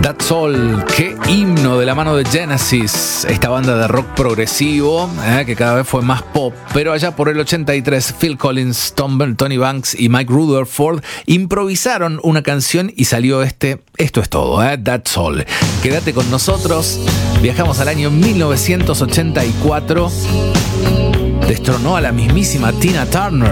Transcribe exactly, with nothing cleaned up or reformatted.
That's All, qué himno de la mano de Genesis, esta banda de rock progresivo eh, que cada vez fue más pop, pero allá por el ochenta y tres Phil Collins, Tom, Tony Banks y Mike Rutherford improvisaron una canción y salió este Esto es todo, eh, That's All. Quédate con nosotros, viajamos al año mil novecientos ochenta y cuatro, destronó a la mismísima Tina Turner.